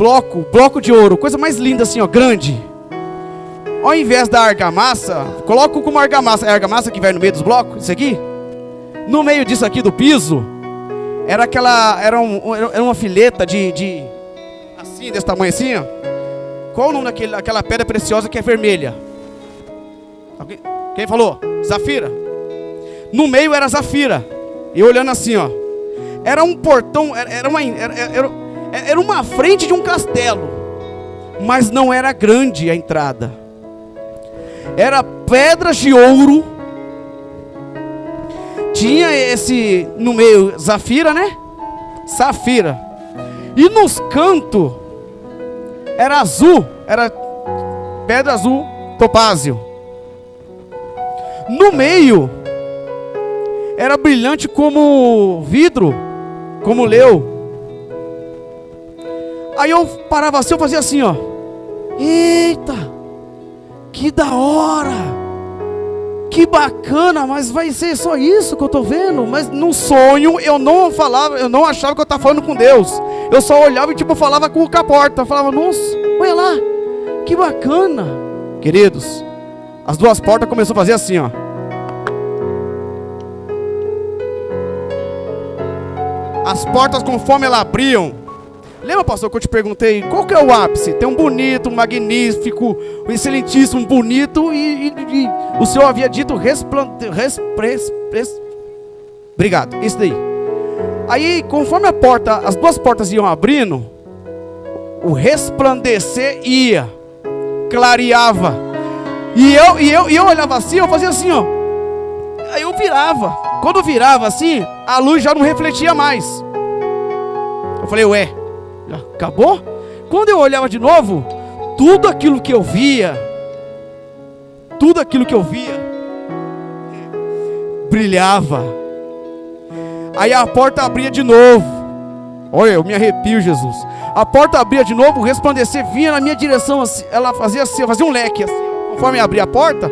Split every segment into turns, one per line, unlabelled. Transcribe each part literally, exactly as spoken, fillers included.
bloco, bloco de ouro, coisa mais linda assim, ó, grande. Ao invés da argamassa, coloco como argamassa, é a argamassa que vai no meio dos blocos, isso aqui. No meio disso aqui do piso, era aquela, era, um, era uma fileta de, de, assim, desse tamanho assim, ó. Qual o nome daquele, daquela pedra preciosa que é vermelha? Alguém, quem falou? Zafira. No meio era zafira. E olhando assim, ó. Era um portão, era, era, uma, era, era, era uma frente de um castelo. Mas não era grande a entrada. Era pedras de ouro. Tinha esse, no meio, zafira, né? Safira. E nos cantos, era azul. Era pedra azul, topázio. No meio, era brilhante como vidro, como leu. Aí eu parava assim, eu fazia assim, ó. Eita, que da hora, que bacana, mas vai ser só isso que eu tô vendo? Mas no sonho eu não falava, eu não achava que eu estava falando com Deus. Eu só olhava e tipo falava com a porta. Eu falava, nossa, olha lá, que bacana. Queridos, as duas portas começaram a fazer assim, ó. As portas, conforme elas abriam. Lembra, pastor, que eu te perguntei qual que é o ápice? Tem um bonito, um magnífico, um excelentíssimo, um bonito. E, e, e o Senhor havia dito resplandece. Respres, pres... Obrigado, isso daí. Aí, conforme a porta, as duas portas iam abrindo, o resplandecer ia, clareava. E eu, e eu, e eu olhava assim, eu fazia assim, ó. Aí eu virava. Quando eu virava assim, a luz já não refletia mais. Eu falei, ué, já acabou? Quando eu olhava de novo, tudo aquilo que eu via, tudo aquilo que eu via, brilhava. Aí a porta abria de novo. Olha, eu me arrepio, Jesus. A porta abria de novo, o resplandecer vinha na minha direção assim. Ela fazia assim, fazia um leque assim. Conforme abria a porta,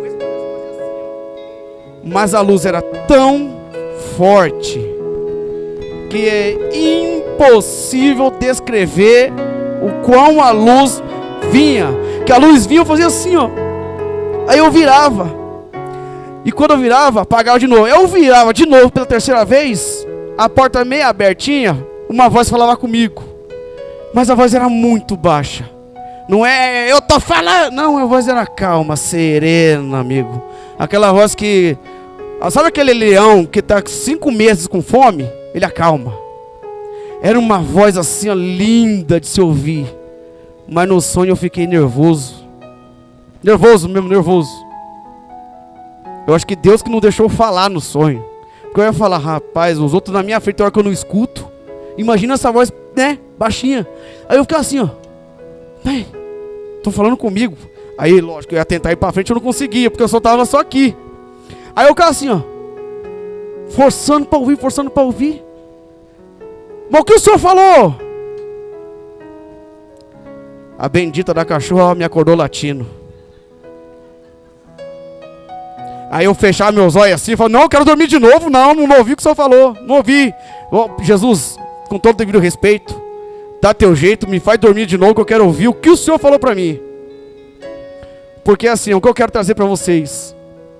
mas a luz era tão forte que é impossível descrever o quão a luz vinha. Que a luz vinha, eu fazia assim, ó. Aí eu virava. E quando eu virava, apagava de novo. Eu virava de novo pela terceira vez, a porta meio abertinha, uma voz falava comigo. Mas a voz era muito baixa. Não é, eu tô falando. Não, a voz era calma, serena, amigo. Aquela voz que... Sabe aquele leão que está cinco meses com fome? Ele acalma. Era uma voz assim, ó, linda de se ouvir. Mas no sonho eu fiquei nervoso. Nervoso mesmo, nervoso. Eu acho que Deus que não deixou eu falar no sonho. Porque eu ia falar, rapaz, os outros na minha frente, a hora que eu não escuto. Imagina essa voz, né, baixinha. Aí eu ficava assim, ó. Estão falando comigo. Aí, lógico, eu ia tentar ir para frente, eu não conseguia, porque eu só estava só aqui. Aí eu ficava assim, ó, forçando para ouvir, forçando para ouvir. Mas o que o senhor falou? A bendita da cachorra me acordou latindo. Aí eu fechava meus olhos assim e falava, não, eu quero dormir de novo. Não, não ouvi o que o senhor falou. Não ouvi. Oh, Jesus, com todo o devido respeito, dá teu jeito, me faz dormir de novo, que eu quero ouvir o que o senhor falou para mim. Porque assim, o que eu quero trazer para vocês,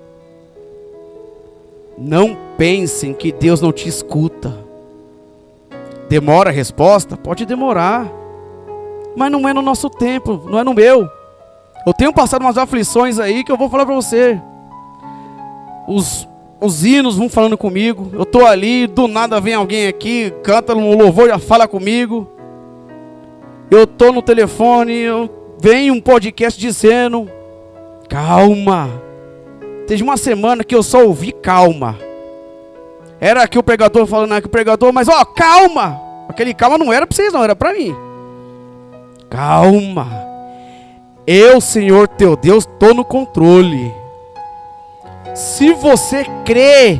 não pensem que Deus não te escuta. Demora a resposta? Pode demorar. Mas não é no nosso tempo, não é no meu. Eu tenho passado umas aflições aí que eu vou falar para você. Os, os hinos vão falando comigo. Eu estou ali, do nada vem alguém aqui, canta um louvor, já fala comigo. Eu estou no telefone, eu, vem um podcast dizendo, calma. Teve uma semana que eu só ouvi calma. Era aqui o pregador falando aqui o pregador, mas ó, calma. Aquele calma não era para vocês não, era para mim. Calma. Eu, Senhor teu Deus, estou no controle. Se você crê,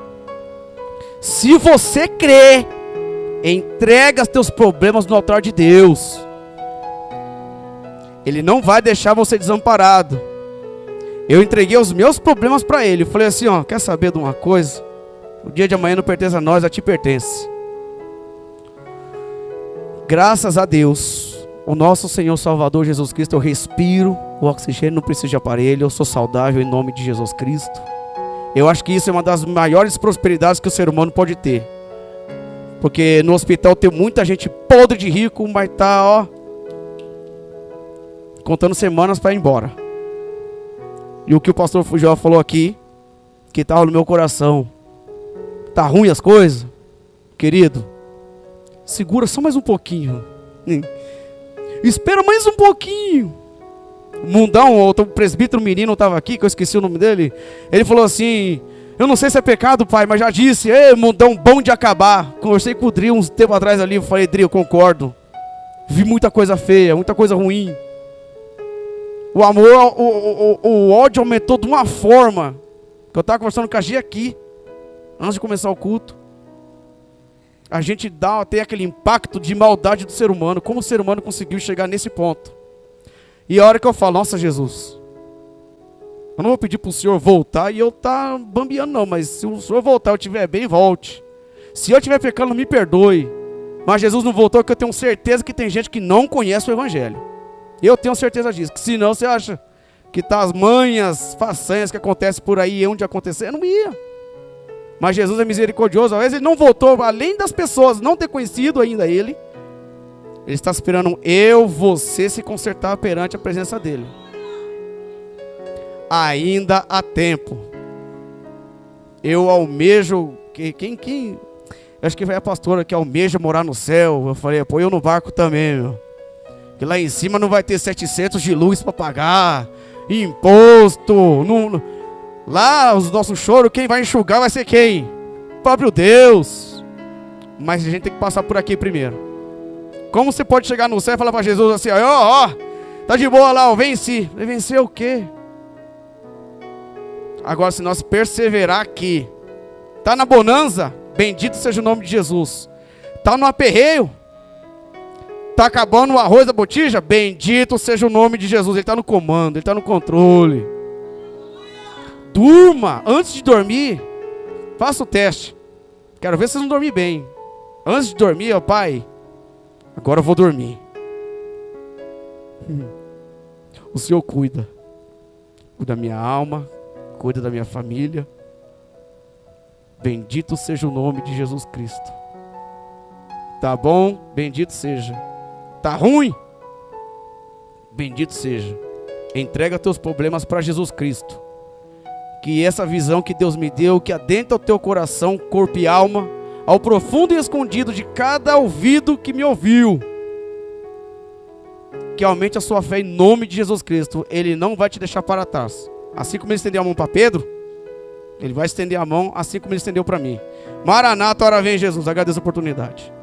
se você crê, entrega os teus problemas no altar de Deus. Ele não vai deixar você desamparado. Eu entreguei os meus problemas para Ele. Eu falei assim, ó, quer saber de uma coisa? O dia de amanhã não pertence a nós, a ti pertence. Graças a Deus, o nosso Senhor Salvador Jesus Cristo, eu respiro o oxigênio, não preciso de aparelho, eu sou saudável em nome de Jesus Cristo. Eu acho que isso é uma das maiores prosperidades que o ser humano pode ter. Porque no hospital tem muita gente podre de rico, mas tá, ó, contando semanas para ir embora. E o que o pastor Fujó falou aqui, que estava no meu coração, tá ruim as coisas, querido, segura só mais um pouquinho, espera mais um pouquinho. O Mundão, o presbítero menino estava aqui, que eu esqueci o nome dele, ele falou assim, eu não sei se é pecado, pai, mas já disse, ei, Mundão, bom de acabar. Conversei com o Dri uns tempo atrás ali, eu falei, Dri, eu concordo, vi muita coisa feia, muita coisa ruim. O amor, o, o, o, o ódio aumentou de uma forma, que eu estava conversando com a Gia aqui, antes de começar o culto. A gente dá, tem aquele impacto de maldade do ser humano, como o ser humano conseguiu chegar nesse ponto. E a hora que eu falo, nossa Jesus, eu não vou pedir para o Senhor voltar e eu estar tá bambeando não, mas se o Senhor voltar, eu estiver bem, volte. Se eu estiver pecando, me perdoe. Mas Jesus não voltou, porque eu tenho certeza que tem gente que não conhece o Evangelho. Eu tenho certeza disso, que senão você acha que tá as manhas, façanhas que acontecem por aí, onde acontecer, eu não ia. Mas Jesus é misericordioso, às vezes ele não voltou, além das pessoas não ter conhecido ainda ele, ele está esperando eu, você se consertar perante a presença dele. Ainda há tempo. Eu almejo, que, quem, quem, acho que vai a pastora que almeja morar no céu, eu falei, pô, eu no barco também, meu. Que lá em cima não vai ter setecentos de luz para pagar, imposto, não, lá os nossos choros, quem vai enxugar vai ser quem? O próprio Deus. Mas a gente tem que passar por aqui primeiro. Como você pode chegar no céu e falar para Jesus assim, ó, ó, tá de boa lá, eu venci. Vencer o quê? Agora se nós perseverar aqui, tá na bonança, bendito seja o nome de Jesus. Tá no aperreio, tá acabando o arroz da botija? Bendito seja o nome de Jesus. Ele está no comando, ele está no controle. Durma antes de dormir. Faça o teste. Quero ver se vocês vão dormir bem. Antes de dormir, ó pai, agora eu vou dormir. O Senhor cuida. Cuida da minha alma, cuida da minha família. Bendito seja o nome de Jesus Cristo. Tá bom? Bendito seja. Tá ruim? Bendito seja. Entrega teus problemas para Jesus Cristo. Que essa visão que Deus me deu, que adentra o teu coração, corpo e alma, ao profundo e escondido de cada ouvido que me ouviu, que aumente a sua fé em nome de Jesus Cristo. Ele não vai te deixar para trás. Assim como ele estendeu a mão para Pedro, ele vai estender a mão assim como ele estendeu para mim. Maranata, ora vem Jesus. Agradeço a oportunidade.